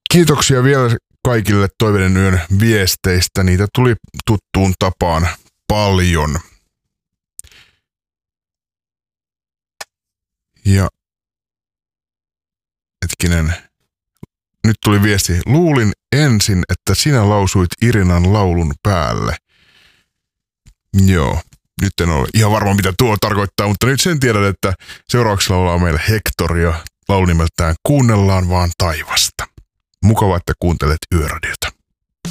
Kiitoksia vielä kaikille Toiveiden yön viesteistä. Niitä tuli tuttuun tapaan paljon. Ja hetkinen. Nyt tuli viesti. Luulin ensin, että sinä lausuit Irinan laulun päälle. Joo. Nyt en ole ihan varma, mitä tuo tarkoittaa, mutta nyt sen tiedän, että seuraavaksi laulaa meille Hector ja laulu nimeltään Kuunnellaan vaan taivasta. Mukava, että kuuntelet Yöradiota.